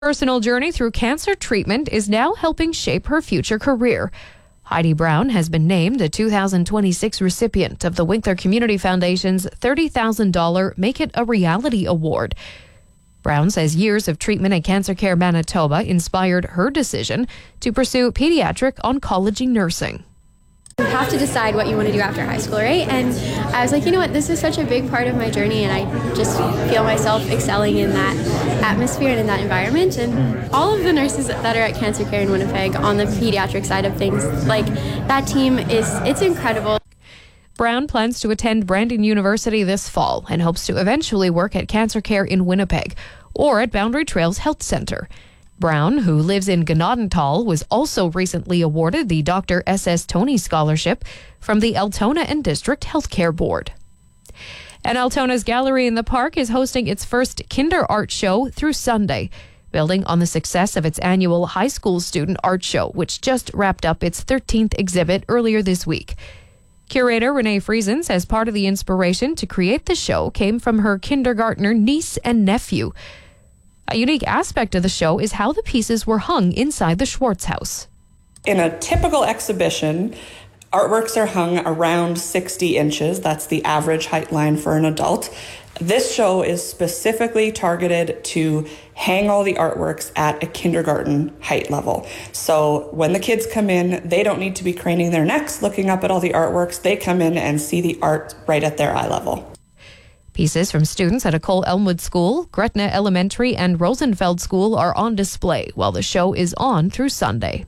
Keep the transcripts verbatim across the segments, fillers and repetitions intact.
Personal journey through cancer treatment is now helping shape her future career. Heidi Brown has been named a two thousand twenty-six recipient of the Winkler Community Foundation's thirty thousand dollars Make It a Reality Award. Brown says years of treatment at Cancer Care Manitoba inspired her decision to pursue pediatric oncology nursing. You have to decide what you want to do after high school, right? And I was like, you know what, this is such a big part of my journey, and I just feel myself excelling in that atmosphere and in that environment. And all of the nurses that are at Cancer Care in Winnipeg on the pediatric side of things, like, that team is, it's incredible. Brown plans to attend Brandon University this fall and hopes to eventually work at Cancer Care in Winnipeg or at Boundary Trails Health Centre. Brown, who lives in Gnadentall, was also recently awarded the Doctor S S Tony Scholarship from the Altona and District Healthcare Board. And Altona's Gallery in the Park is hosting its first Kinder Art Show through Sunday, building on the success of its annual high school student art show, which just wrapped up its thirteenth exhibit earlier this week. Curator Renee Friesen says part of the inspiration to create the show came from her kindergartner niece and nephew. A unique aspect of the show is how the pieces were hung inside the Schwartz house. In a typical exhibition, artworks are hung around sixty inches. That's the average height line for an adult. This show is specifically targeted to hang all the artworks at a kindergarten height level. So when the kids come in, they don't need to be craning their necks looking up at all the artworks. They come in and see the art right at their eye level. Pieces from students at Ecole Elmwood School, Gretna Elementary, and Rosenfeld School are on display while the show is on through Sunday.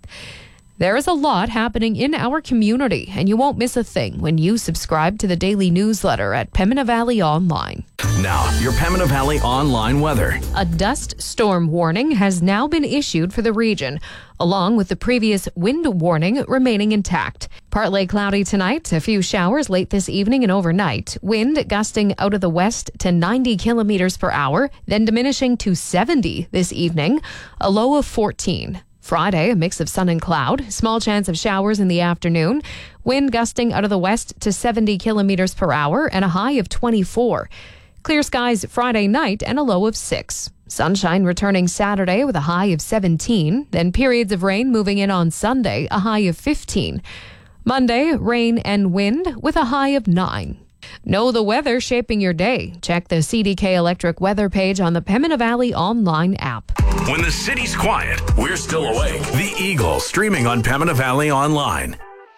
There is a lot happening in our community, and you won't miss a thing when you subscribe to the daily newsletter at Pembina Valley Online. Now, your Pembina Valley Online weather. A dust storm warning has now been issued for the region, along with the previous wind warning remaining intact. Partly cloudy tonight, a few showers late this evening and overnight. Wind gusting out of the west to ninety kilometers per hour, then diminishing to seventy this evening, a low of fourteen. Friday, a mix of sun and cloud, small chance of showers in the afternoon, wind gusting out of the west to seventy kilometers per hour and a high of twenty-four. Clear skies Friday night and a low of six. Sunshine returning Saturday with a high of seventeen, then periods of rain moving in on Sunday, a high of fifteen. Monday, rain and wind with a high of nine. Know the weather shaping your day. Check the C D K Electric weather page on the Pembina Valley Online app. When the city's quiet, we're still awake. The Eagle, streaming on Pembina Valley Online.